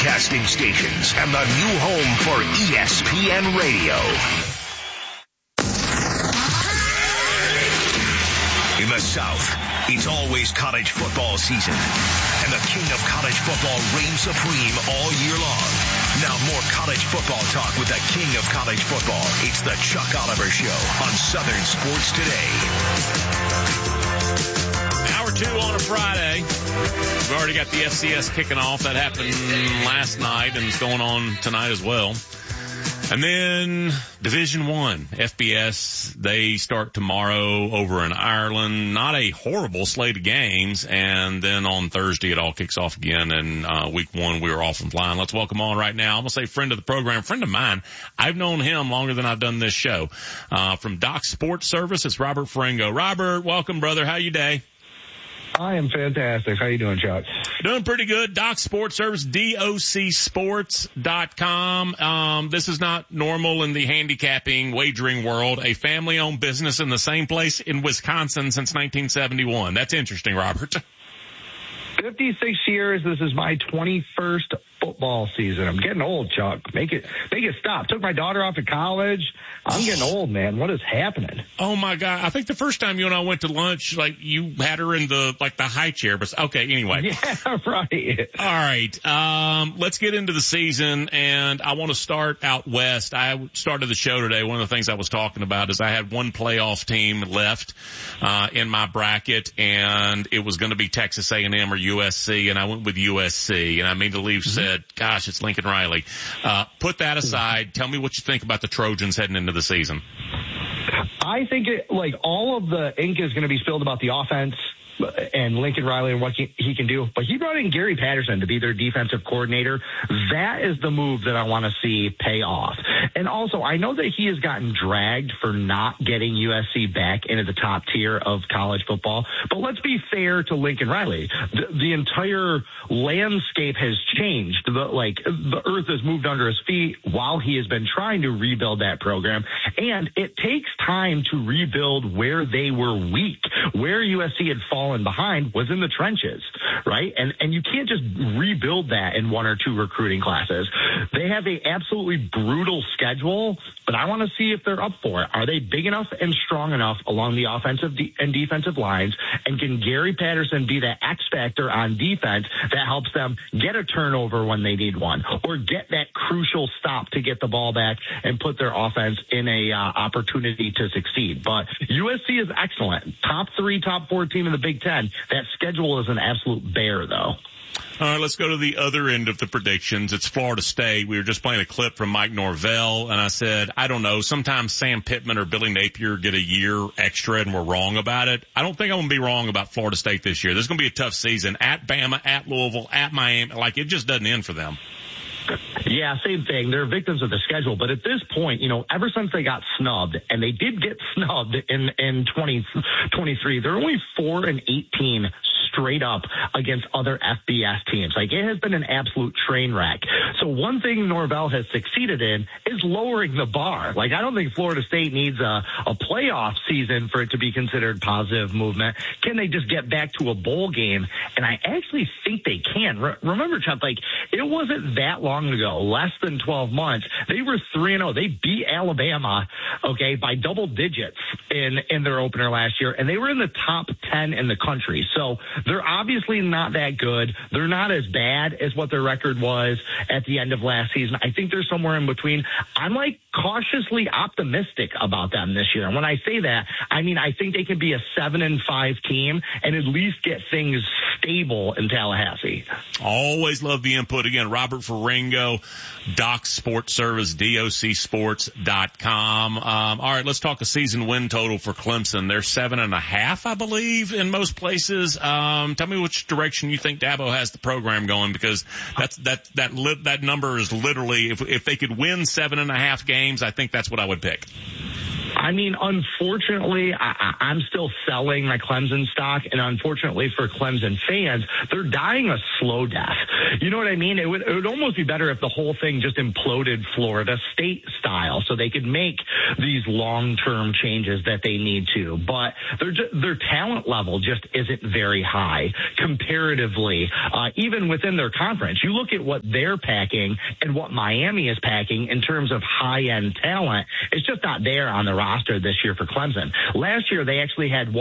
broadcasting stations and the new home for ESPN Radio. In the South, it's always college football season, and the king of college football reigns supreme all year long. Now more college football talk with the king of college football. It's the Chuck Oliver Show on Southern Sports Today. Hour 2 on a Friday. We've already got the FCS kicking off. That happened last night and it's going on tonight as well. And then Division I, FBS, they start tomorrow over in Ireland. Not a horrible slate of games. And then on Thursday, it all kicks off again. And week 1, we were off and flying. Let's welcome on right now. I'm going to say friend of the program, friend of mine. I've known him longer than I've done this show. From Doc Sports Service, it's Robert Ferringo. Robert, welcome, brother. How you day? I am fantastic. How you doing, Chuck? Doing pretty good. Doc Sports Service, DOCsports.com. This is not normal in the handicapping wagering world. A family-owned business in the same place in Wisconsin since 1971. That's interesting, Robert. 56 years. This is my 21st football season. I'm getting old, Chuck. Make it stop. Took my daughter off to college. I'm getting old, man. What is happening? Oh my God. I think the first time you and I went to lunch, like you had her in the high chair, but okay, anyway. Yeah, right. All right. Let's get into the season, and I want to start out west. I started the show today. One of the things I was talking about is I had one playoff team left, in my bracket, and it was going to be Texas A&M or USC, and I went with USC, and I immediately said, gosh, it's Lincoln Riley. Put that aside. Tell me what you think about the Trojans heading into the season. I think all of the ink is going to be spilled about the offense and Lincoln Riley and what he can do. But he brought in Gary Patterson to be their defensive coordinator. That is the move that I want to see pay off. And also, I know that he has gotten dragged for not getting USC back into the top tier of college football. But let's be fair to Lincoln Riley. The entire landscape has changed. The earth has moved under his feet while he has been trying to rebuild that program. And it takes time to rebuild where they were weak. Where USC had fallen behind was in the trenches, right? And you can't just rebuild that in 1 or 2 recruiting classes. They have a absolutely brutal schedule, but I want to see if they're up for it. Are they big enough and strong enough along the offensive and defensive lines? And can Gary Patterson be that X factor on defense that helps them get a turnover when they need one, or get that crucial stop to get the ball back and put their offense in a opportunity to succeed? But USC is excellent. Top 3, top 4 team in the Big Ten. That schedule is an absolute bear, though. All right, let's go to the other end of the predictions. It's Florida State. We were just playing a clip from Mike Norvell, and I said, I don't know, sometimes Sam Pittman or Billy Napier get a year extra and we're wrong about it. I don't think I'm going to be wrong about Florida State this year. This is going to be a tough season. At Bama, at Louisville, at Miami. It just doesn't end for them. Yeah, same thing. They're victims of the schedule. But at this point, ever since they got snubbed, and they did get snubbed in 2023, they're only 4-18 straight up against other FBS teams. It has been an absolute train wreck. So one thing Norvell has succeeded in is lowering the bar. I don't think Florida State needs a playoff season for it to be considered positive movement. Can they just get back to a bowl game? And I actually think they can. Remember, Chuck, it wasn't that long ago, less than 12 months, they were 3-0. They beat Alabama, by double digits in their opener last year, and they were in the top 10 in the country. So they're obviously not that good. They're not as bad as what their record was at the end of last season. I think they're somewhere in between. I'm cautiously optimistic about them this year. And when I say that, I mean, I think they could be a 7-5 team and at least get things stable in Tallahassee. Always love the input. Again, Robert Ferringo, Doc Sports Service, DOCsports.com. All right, let's talk a season win total for Clemson. They're 7.5, I believe, in most places. Tell me which direction you think Dabo has the program going, because that number is literally, if they could win 7.5 games, I think that's what I would pick. I mean, unfortunately, I'm still selling my Clemson stock, and unfortunately for Clemson fans, they're dying a slow death. You know what I mean? It would almost be better if the whole thing just imploded Florida State style, so they could make these long-term changes that they need to. But their talent level just isn't very high comparatively, even within their conference. You look at what they're packing and what Miami is packing in terms of high-end talent, it's just not there on the roster this year for Clemson. Last year, they actually had,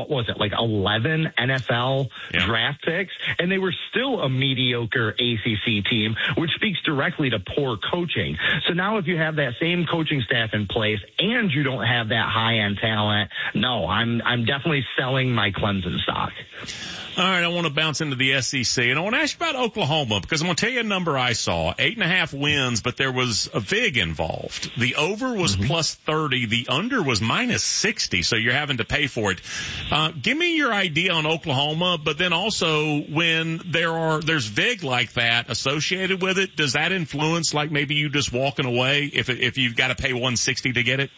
11 NFL draft picks, and they were still a mediocre ACC team, which speaks directly to poor coaching. So now if you have that same coaching staff in place and you don't have that high-end talent, no, I'm definitely selling my Clemson stock. All right, I want to bounce into the SEC, and I want to ask you about Oklahoma, because I'm going to tell you a number I saw, 8.5 wins, but there was a VIG involved. The over was plus 30, the under was minus 60, so you're having to pay for it. Give me your idea on Oklahoma, but then also when there's VIG like that associated with it, does that influence like maybe you just walking away if you've got to pay 160 to get it?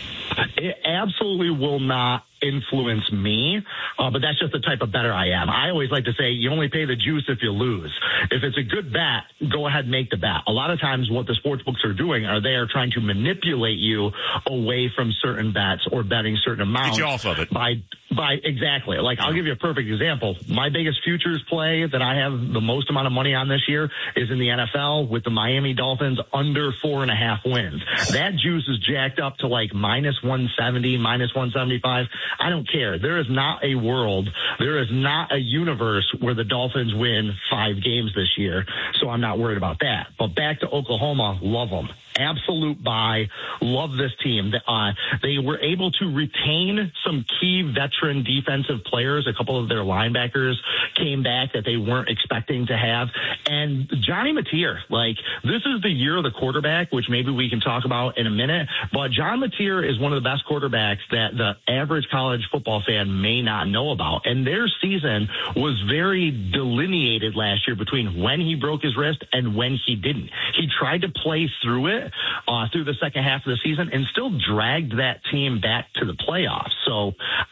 It absolutely will not influence me, but that's just the type of bettor I am. I always like to say you only pay the juice if you lose. If it's a good bet, go ahead and make the bet. A lot of times what the sports books are doing are they are trying to manipulate you away from certain bets or betting certain amounts. Get you off of it. By exactly. Like, I'll give you a perfect example. My biggest futures play that I have the most amount of money on this year is in the NFL with the Miami Dolphins under 4.5 wins. That juice is jacked up to like minus 170, minus 175. I don't care. There is not a world, there is not a universe where the Dolphins win 5 games this year, so I'm not worried about that. But back to Oklahoma, love them. Absolute buy. Love this team. They were able to retain some key veteran defensive players. A couple of their linebackers came back that they weren't expecting to have. And Johnny Mateer, this is the year of the quarterback, which maybe we can talk about in a minute. But John Mateer is one of the best quarterbacks that the average college football fan may not know about. And their season was very delineated last year between when he broke his wrist and when he didn't. He tried to play through it through the second half of the season and still dragged that team back to the playoffs. So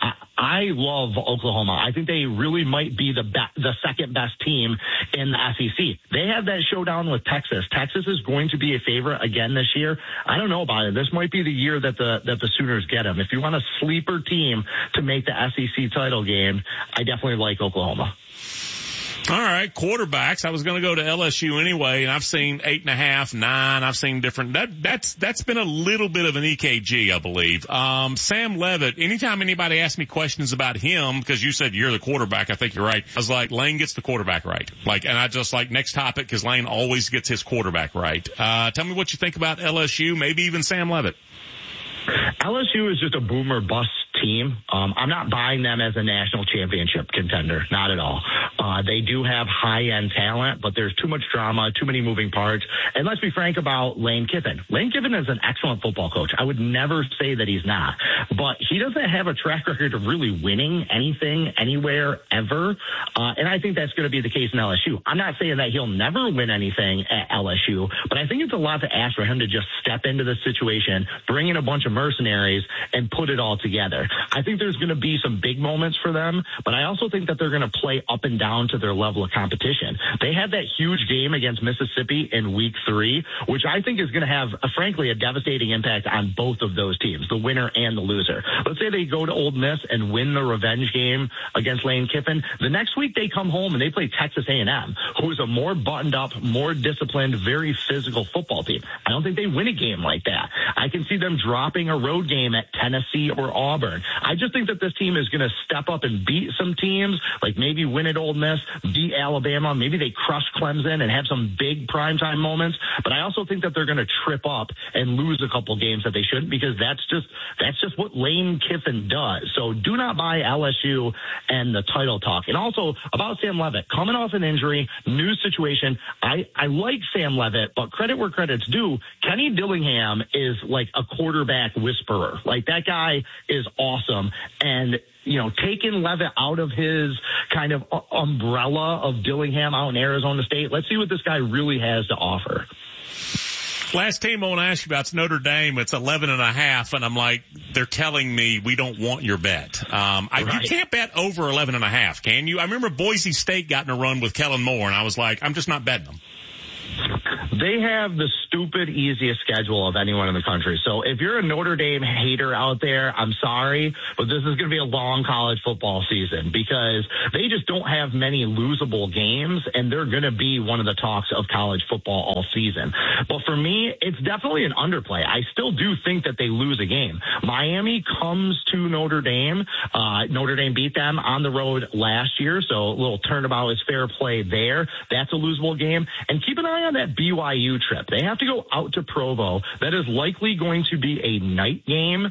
I love Oklahoma. I think they really might be the second best team in the SEC. They have that showdown with Texas. Texas is going to be a favorite again this year. I don't know about it. This might be the year that the Sooners get them. If you want a sleeper team to make the SEC title game, I definitely like Oklahoma. All right, quarterbacks. I was going to go to LSU anyway, and I've seen 8.5, 9. I've seen different. That's been a little bit of an EKG, I believe. Sam Leavitt. Anytime anybody asks me questions about him, because you said you're the quarterback, I think you're right. I was like, Lane gets the quarterback right. And I just next topic because Lane always gets his quarterback right. Tell me what you think about LSU, maybe even Sam Leavitt. LSU is just a boomer bust team. I'm not buying them as a national championship contender. Not at all. They do have high-end talent, but there's too much drama, too many moving parts. And let's be frank about Lane Kiffin. Lane Kiffin is an excellent football coach. I would never say that he's not. But he doesn't have a track record of really winning anything, anywhere, ever. And I think that's going to be the case in LSU. I'm not saying that he'll never win anything at LSU, but I think it's a lot to ask for him to just step into the situation, bring in a bunch of mercenaries, and put it all together. I think there's going to be some big moments for them, but I also think that they're going to play up and down to their level of competition. They had that huge game against Mississippi in week 3, which I think is going to have, frankly, a devastating impact on both of those teams, the winner and the loser. Let's say they go to Ole Miss and win the revenge game against Lane Kiffin. The next week they come home and they play Texas A&M, who is a more buttoned up, more disciplined, very physical football team. I don't think they win a game like that. I can see them dropping a road game at Tennessee or Auburn. I just think that this team is going to step up and beat some teams, like maybe win at Ole Miss, beat Alabama. Maybe they crush Clemson and have some big primetime moments. But I also think that they're going to trip up and lose a couple games that they shouldn't, because that's just what Lane Kiffin does. So do not buy LSU and the title talk. And also about Sam Leavitt, coming off an injury, new situation. I like Sam Leavitt, but credit where credit's due. Kenny Dillingham is like a quarterback whisperer. Like, that guy is awesome. And taking Leavitt out of his kind of umbrella of Dillingham out in Arizona State, let's see what this guy really has to offer. Last team I want to ask you about is Notre Dame. It's 11.5, and I'm like, they're telling me we don't want your bet. You can't bet over 11.5, can you? I remember Boise State got in a run with Kellen Moore, and I was like, I'm just not betting them. They have the stupid easiest schedule of anyone in the country. So if you're a Notre Dame hater out there, I'm sorry, but this is going to be a long college football season because they just don't have many losable games, and they're going to be one of the talks of college football all season. But for me, it's definitely an underplay. I still do think that they lose a game. Miami comes to Notre Dame. Notre Dame beat them on the road last year, so a little turnabout is fair play there. That's a losable game. And keep an eye on that BYU trip. They have to go out to Provo. That is likely going to be a night game.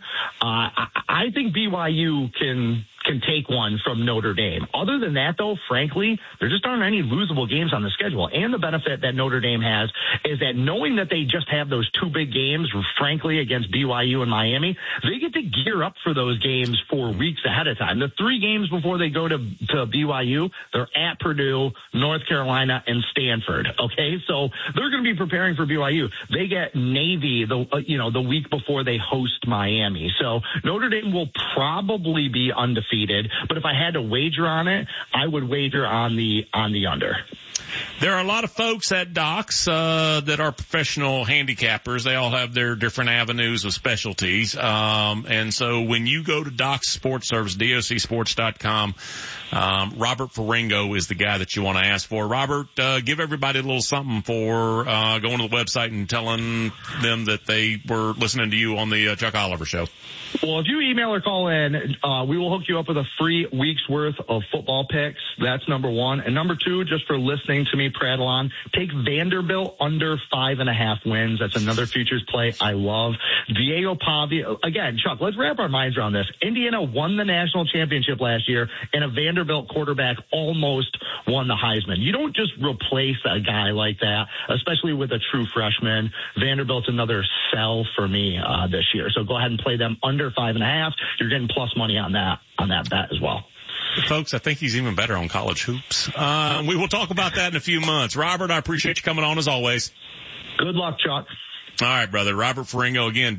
I think BYU can take one from Notre Dame. Other than that, though, frankly, there just aren't any losable games on the schedule. And the benefit that Notre Dame has is that knowing that they just have those two big games, frankly, against BYU and Miami, they get to gear up for those games 4 weeks ahead of time. The 3 games before they go to BYU, they're at Purdue, North Carolina, and Stanford. Okay, so they're going to be preparing for BYU. They get Navy the week before they host Miami. So Notre Dame will probably be undefeated, but if I had to wager on it, I would wager on the under. There are a lot of folks at Docs that are professional handicappers. They all have their different avenues of specialties. And so when you go to Docs Sports Service, docsports.com, Robert Ferringo is the guy that you want to ask for. Robert, give everybody a little something for going to the website and telling them that they were listening to you on the Chuck Oliver Show. Well, if you email or call in, we will hook you up with a free week's worth of football picks. That's number one. And number two, just for listening to me prattle on, take Vanderbilt under 5.5 wins. That's another futures play I love. Diego Pavia. Again, Chuck, let's wrap our minds around this. Indiana won the national championship last year, and a Vanderbilt quarterback almost won the Heisman. You don't just replace a guy like that, especially with a true freshman. Vanderbilt's another sell for me this year. So go ahead and play them under 5.5. You're getting plus money on that bet as well. Folks, I think he's even better on college hoops. We will talk about that in a few months. Robert, I appreciate you coming on as always. Good luck, Chuck. All right, brother. Robert Ferringo, again,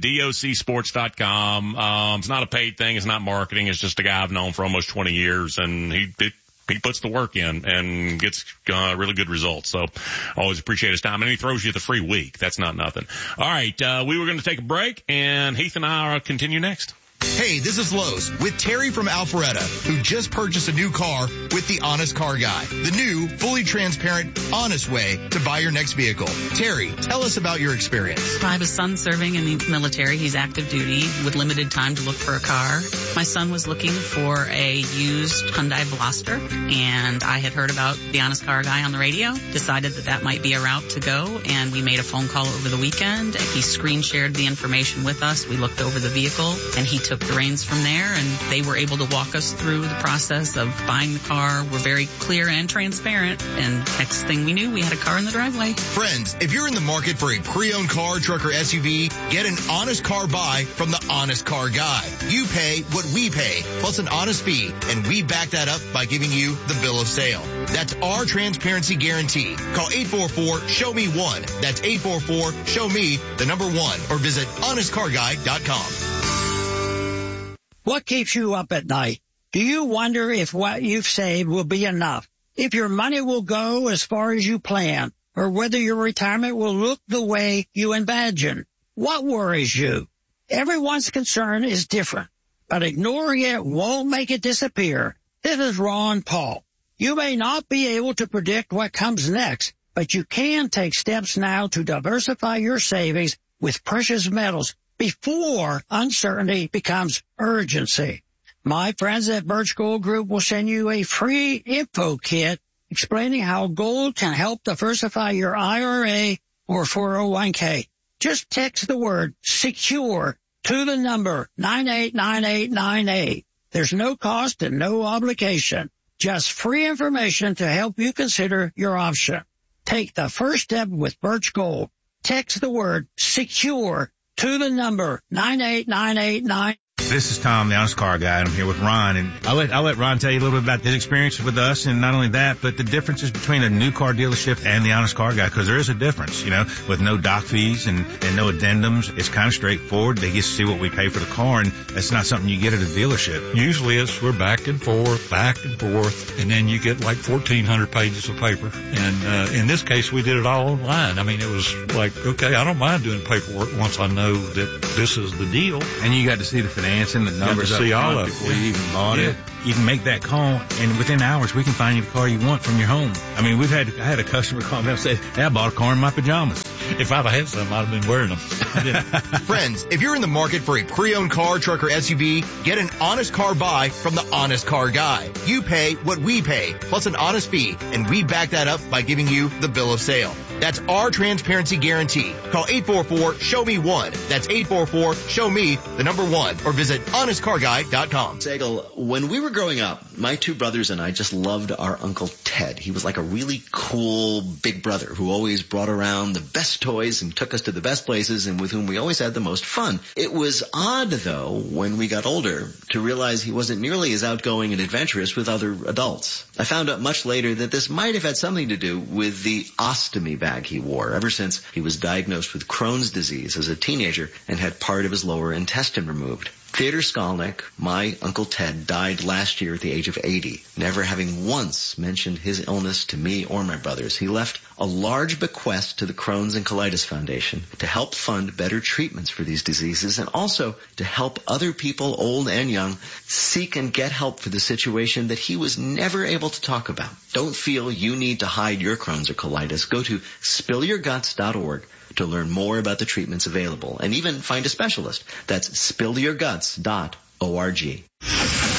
docsports.com. It's not a paid thing. It's not marketing. It's just a guy I've known for almost 20 years, and he puts the work in and gets really good results. So always appreciate his time. And he throws you the free week. That's not nothing. All right. We were going to take a break, and Heath and I will continue next. Hey, this is Lowe's with Terry from Alpharetta, who just purchased a new car with the Honest Car Guy, the new, fully transparent, honest way to buy your next vehicle. Terry, tell us about your experience. I have a son serving in the military. He's active duty with limited time to look for a car. My son was looking for a used Hyundai Veloster, and I had heard about the Honest Car Guy on the radio, decided that might be a route to go, and we made a phone call over the weekend. He screen shared the information with us. We looked over the vehicle, and he took the reins from there, and they were able to walk us through the process of buying the car. We're very clear and transparent, and next thing we knew, we had a car in the driveway. Friends, if you're in the market for a pre-owned car, truck, or SUV, get an honest car buy from the Honest Car Guy. You pay what we pay, plus an honest fee, and we back that up by giving you the bill of sale. That's our transparency guarantee. Call 844-SHOW-ME-1. That's 844-SHOW-ME, the number 1, or visit honestcarguy.com. What keeps you up at night? Do you wonder if what you've saved will be enough? If your money will go as far as you plan? Or whether your retirement will look the way you imagine? What worries you? Everyone's concern is different, but ignoring it won't make it disappear. This is Ron Paul. You may not be able to predict what comes next, but you can take steps now to diversify your savings with precious metals before uncertainty becomes urgency. My friends at Birch Gold Group will send you a free info kit explaining how gold can help diversify your IRA or 401k. Just text the word SECURE to the number 989898. There's no cost and no obligation. Just free information to help you consider your option. Take the first step with Birch Gold. Text the word SECURE to the number 989898. This is Tom, the Honest Car Guy, and I'm here with Ron. And I'll let Ron tell you a little bit about his experience with us, and not only that, but the differences between a new car dealership and the Honest Car Guy, because there is a difference, with no dock fees and no addendums. It's kind of straightforward. They get to see what we pay for the car, and that's not something you get at a dealership. Usually we're back and forth, and then you get like 1,400 pages of paper. And in this case, we did it all online. I mean, it was like, okay, I don't mind doing paperwork once I know that this is the deal. And you got to see the financing, the numbers up front before you even bought it. You can make that call, and within hours, we can find you the car you want from your home. I mean, I had a customer call me up and say, hey, I bought a car in my pajamas. If I'd have had some, I'd have been wearing them. Friends, if you're in the market for a pre-owned car, truck, or SUV, get an honest car buy from the Honest Car Guy. You pay what we pay, plus an honest fee, and we back that up by giving you the bill of sale. That's our transparency guarantee. Call 844-SHOW-ME-1. That's 844-SHOW-ME, the number 1, or visit honestcarguy.com. Sagal, when we were growing up, my two brothers and I just loved our Uncle Ted. He was like a really cool big brother who always brought around the best toys and took us to the best places and with whom we always had the most fun. It was odd, though, when we got older to realize he wasn't nearly as outgoing and adventurous with other adults. I found out much later that this might have had something to do with the ostomy bag he wore ever since he was diagnosed with Crohn's disease as a teenager and had part of his lower intestine removed. Theodor Skolnick, my Uncle Ted, died last year at the age of 80, never having once mentioned his illness to me or my brothers. He left a large bequest to the Crohn's and Colitis Foundation to help fund better treatments for these diseases and also to help other people, old and young, seek and get help for the situation that he was never able to talk about. Don't feel you need to hide your Crohn's or colitis. Go to spillyourguts.org to learn more about the treatments available and even find a specialist. That's spillyourguts.org.